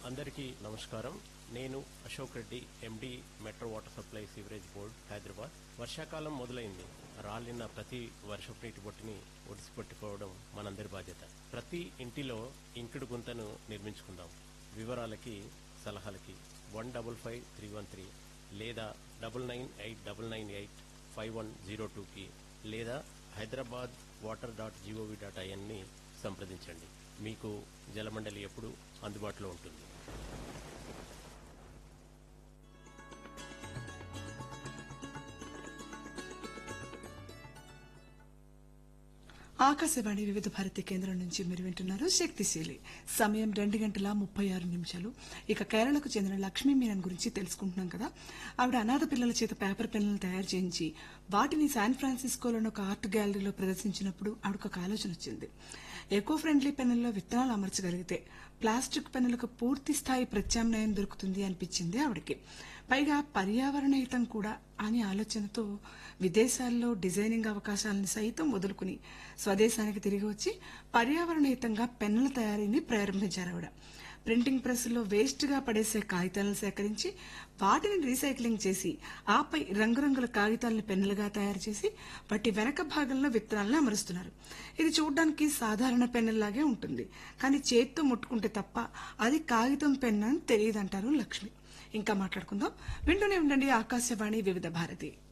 అందరికీ నమస్కారం. నేను అశోక్ రెడ్డి, ఎండి, metro water supply sewerage board, Hyderabad. వర్షాకాలం మొదలైంది. రాలిన ప్రతి వర్షపు నీటి బొట్టుని ఒడిసిపెట్టుకోవడం మనందరి బాధ్యత. ప్రతి ఇంటిలో ఇంకుడు గుంతను నిర్మించుకుందాం. వివరాలకి, సలహాలకి 155313 లేదా 9989985102కి లేదా hyderabadwater.gov.in ని సంప్రదించండి. మీకు జలమండలి ఎప్పుడు అందుబాటులో ఉంటుంది. ఆకాశవాణి వివిధ భారతి కేంద్రం నుంచి మీరు వింటున్నారు శక్తిశీలి. సమయం 2:36. ఇక కేరళకు చెందిన లక్ష్మీ మీనన్ గురించి తెలుసుకుంటున్నాం కదా. ఆవిడ అనాథ పిల్లల చేత పేపర్ పెన్నులను తయారు చేయించి వాటిని శాన్ ఫ్రాన్సిస్కోలోని ఒక ఆర్ట్ గ్యాలరీలో ప్రదర్శించినప్పుడు ఆవిడకు ఒక ఆలోచన వచ్చింది. ఎకో ఫ్రెండ్లీ పెన్నుల్లో విత్తనాలు అమర్చగలిగితే ప్లాస్టిక్ పెన్నులకు పూర్తి స్థాయి ప్రత్యామ్నాయం దొరుకుతుంది అనిపించింది ఆవిడకి. పైగా పర్యావరణ హితం కూడా అనే ఆలోచనతో విదేశాల్లో డిజైనింగ్ అవకాశాలను సైతం వదులుకుని స్వదేశానికి తిరిగి వచ్చి పర్యావరణ హితంగా పెన్నుల తయారీని ప్రారంభించారు ఆవిడ. ప్రింటింగ్ ప్రెస్లో వేస్ట్ గా పడేసే కాగితాలను సేకరించి వాటిని రీసైక్లింగ్ చేసి ఆపై రంగురంగుల కాగితాలను పెన్నులుగా తయారు చేసి వాటి వెనక భాగంలో విత్తనాలను అమరుస్తున్నారు. ఇది చూడడానికి సాధారణ పెన్నులాగే ఉంటుంది, కానీ చేత్తో ముట్టుకుంటే తప్ప అది కాగితం పెన్ను అని తెలియదంటారు లక్ష్మి. ఇంకా మాట్లాడుకుందాం. వింటూనే ఉండండి ఆకాశవాణి వివిధ భారతి.